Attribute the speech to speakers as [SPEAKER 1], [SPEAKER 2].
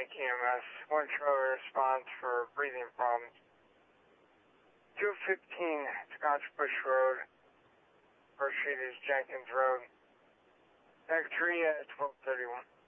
[SPEAKER 1] Bank EMS, 1 trailer response for breathing problems. 215 Scotch Bush Road. First street is Jenkins Road. Back 3 at 1231.